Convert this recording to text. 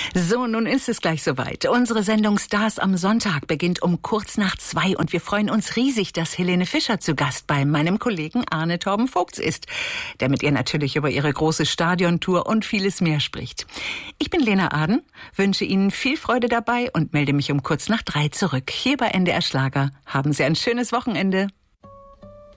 So, nun ist es gleich soweit. Unsere Sendung Stars am Sonntag beginnt um kurz nach 2 und wir freuen uns riesig, dass Helene Fischer zu Gast bei meinem Kollegen Arne Torben Vogts ist, der mit ihr natürlich über ihre große Stadiontour und vieles mehr spricht. Ich bin Lena Aden, wünsche Ihnen viel Freude dabei und melde mich um kurz nach 3 zurück. Hier bei NDR Schlager. Haben Sie ein schönes Wochenende.